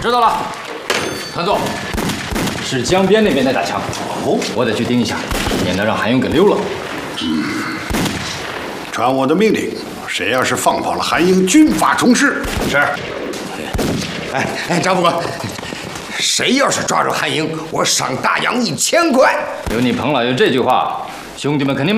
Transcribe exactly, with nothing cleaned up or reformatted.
知道了。团座，是江边那边在打枪。哦，我得去盯一下，免得让韩英给溜了。 嗯，传我的命令，谁要是放跑了韩英，军法从事。是。 哎哎，张副官，谁要是抓住韩英，我赏大洋一千块。 有你彭老爷这句话，兄弟们肯定。